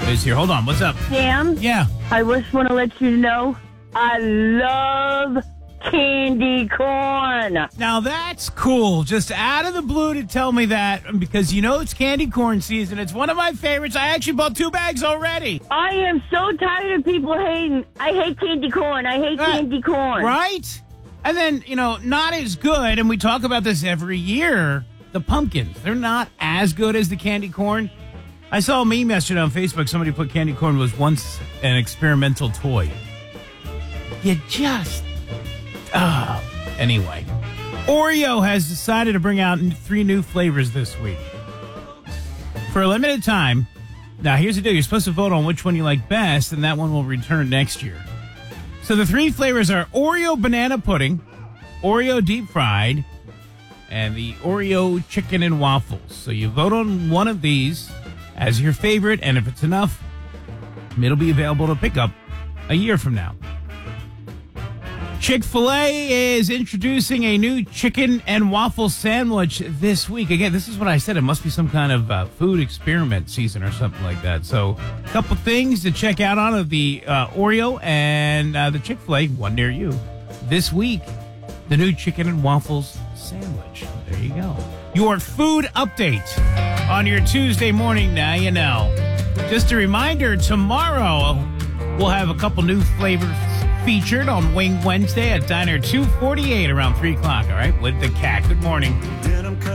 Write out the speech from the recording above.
is here. Hold on. What's up? Sam? Yeah. I just want to let you know I love candy corn. Now that's cool. Just out of the blue to tell me that, because you know it's candy corn season. It's one of my favorites. I actually bought 2 bags already. I am so tired of people hating. I hate candy corn. I hate candy corn. Right? And then, not as good, and we talk about this every year, the pumpkins. They're not as good as the candy corn. I saw a meme yesterday on Facebook. Somebody put candy corn was once an experimental toy. You just... Anyway. Oreo has decided to bring out 3 new flavors this week. For a limited time. Now, here's the deal. You're supposed to vote on which one you like best, and that one will return next year. So the 3 flavors are Oreo banana pudding, Oreo deep fried, and the Oreo chicken and waffles. So you vote on one of these as your favorite, and if it's enough, it'll be available to pick up a year from now. Chick-fil-A is introducing a new chicken and waffle sandwich this week. Again, this is what I said. It must be some kind of food experiment season or something like that. So a couple things to check out on of the Oreo and the Chick-fil-A, one near you. This week, the new chicken and waffles sandwich. There you go. Your food update on your Tuesday morning. Now you know. Just a reminder, tomorrow we'll have a couple new flavors featured on Wing Wednesday at Diner 248 around 3 o'clock, all right, with the cat. Good morning.